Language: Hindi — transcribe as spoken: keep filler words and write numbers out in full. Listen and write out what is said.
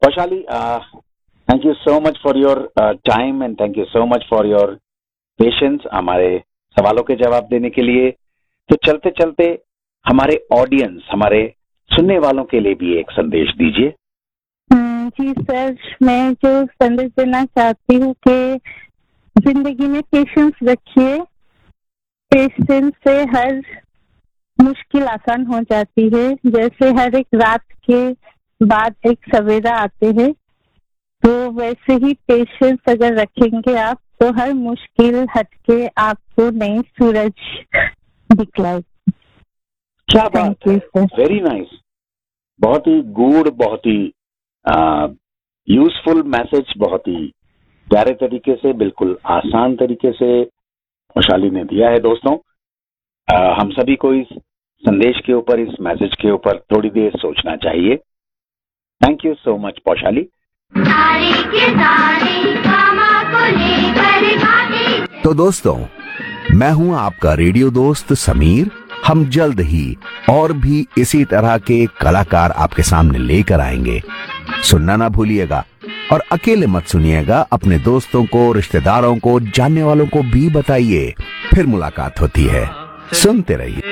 Vaishali, thank you so much for your time and thank you so much for your patience हमारे सवालों के जवाब देने के लिए। तो चलते चलते हमारे ऑडियंस, हमारे सुनने वालों के लिए भी एक संदेश दीजिए। जी सर, मैं जो संदेश देना चाहती हूँ कि जिंदगी में पेशेंस रखिए। पेशेंस से हर मुश्किल आसान हो जाती है। जैसे हर एक रात के बाद एक सवेरा आते हैं, तो वैसे ही पेशेंस अगर रखेंगे आप तो हर मुश्किल हटके आपको नई सूरज दिखलाएगी। क्या बात है, वेरी नाइस। बहुत ही गूढ़, बहुत ही यूजफुल मैसेज, बहुत ही प्यारे तरीके से, बिल्कुल आसान तरीके से वैशाली ने दिया है। दोस्तों, आ, हम सभी को इस संदेश के ऊपर, इस मैसेज के ऊपर थोड़ी देर सोचना चाहिए। Thank you so much Vaishali. तो दोस्तों, मैं हूं आपका रेडियो दोस्त समीर। हम जल्द ही और भी इसी तरह के कलाकार आपके सामने लेकर आएंगे। सुनना ना भूलिएगा और अकेले मत सुनिएगा, अपने दोस्तों को, रिश्तेदारों को, जानने वालों को भी बताइए। फिर मुलाकात होती है, सुनते रहिए।